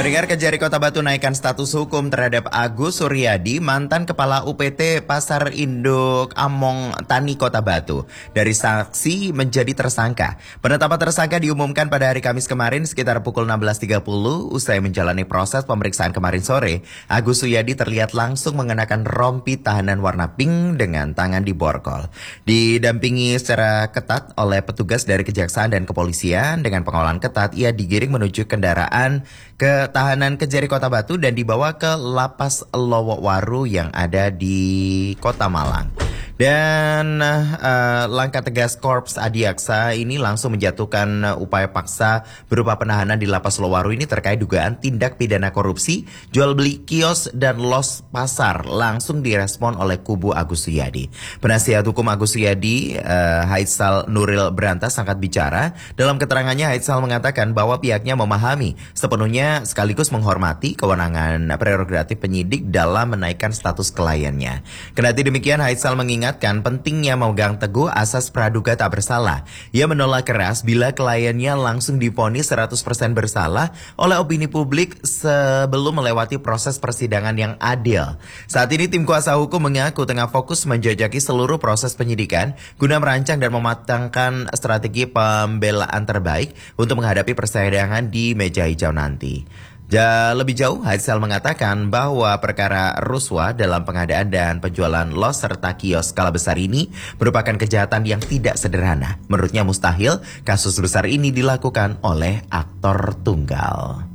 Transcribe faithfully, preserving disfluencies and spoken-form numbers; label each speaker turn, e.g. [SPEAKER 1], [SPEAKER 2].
[SPEAKER 1] Pendengar, Kejari Kota Batu naikkan status hukum terhadap Agus Suryadi, mantan Kepala U P T Pasar Induk Among Tani Kota Batu. Dari saksi menjadi tersangka. Penetapan tersangka diumumkan pada hari Kamis kemarin sekitar pukul enam belas tiga puluh. Usai menjalani proses pemeriksaan kemarin sore, Agus Suryadi terlihat langsung mengenakan rompi tahanan warna pink dengan tangan di borgol. Didampingi secara ketat oleh petugas dari Kejaksaan dan Kepolisian. Dengan pengawalan ketat, ia digiring menuju kendaraan ke tahanan Kejari Kota Batu dan dibawa ke Lapas Lowowaru yang ada di Kota Malang. Dan uh, langkah tegas Korps Adiaksa ini langsung menjatuhkan uh, upaya paksa berupa penahanan di Lapas Lowowaru ini terkait dugaan tindak pidana korupsi, jual beli kios dan los pasar, langsung direspon oleh kubu Agus Suryadi. Penasihat hukum Agus Suryadi, uh, Haitsal Nuril Berantas, angkat bicara. Dalam keterangannya, Haitsal mengatakan bahwa pihaknya memahami sepenuhnya sekaligus menghormati kewenangan prerogatif penyidik dalam menaikkan status kliennya. Kendati demikian, Haitsal mengingat pentingnya memegang teguh asas praduga tak bersalah. Ia menolak keras bila kliennya langsung divonis seratus persen bersalah oleh opini publik sebelum melewati proses persidangan yang adil. Saat ini tim kuasa hukum mengaku tengah fokus menjajaki seluruh proses penyidikan guna merancang dan mematangkan strategi pembelaan terbaik untuk menghadapi persidangan di meja hijau nanti. Ja, lebih jauh, Haitsal mengatakan bahwa perkara ruswa dalam pengadaan dan penjualan los serta kios skala besar ini merupakan kejahatan yang tidak sederhana. Menurutnya mustahil kasus besar ini dilakukan oleh aktor tunggal.